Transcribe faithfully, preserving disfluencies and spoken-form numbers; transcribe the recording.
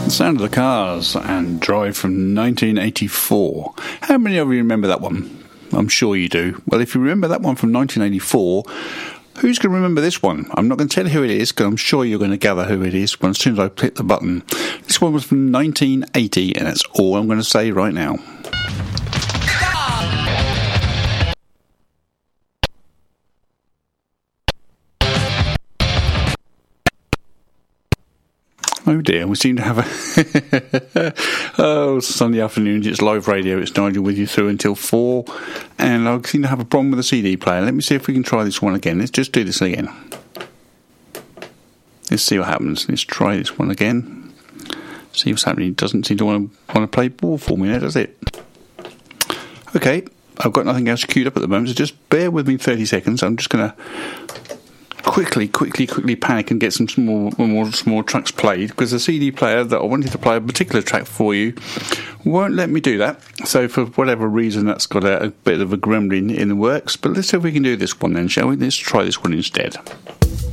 Sound of the Cars and Drive from nineteen eighty-four. How many of you remember that one? I'm sure you do. Well, if you remember that one from nineteen eighty-four, who's going to remember this one? I'm not going to tell you who it is, because I'm sure you're going to gather who it is as soon as I click the button. This one was from nineteen eighty, and that's all I'm going to say right now. Oh dear, we seem to have a oh Sunday afternoon. It's live radio. It's Nigel with you through until four, and I seem to have a problem with the C D player. Let me see if we can try this one again. Let's just do this again. Let's see what happens. Let's try this one again. See what's happening. It doesn't seem to want to want to play ball for me now, does it? Okay, I've got nothing else queued up at the moment, so just bear with me thirty seconds. I'm just going to quickly, quickly, quickly panic and get some small, more small tracks played, because the C D player that I wanted to play a particular track for you won't let me do that. So for whatever reason, that's got a, a bit of a gremlin in the works. But let's see if we can do this one then, shall we? Let's try this one instead.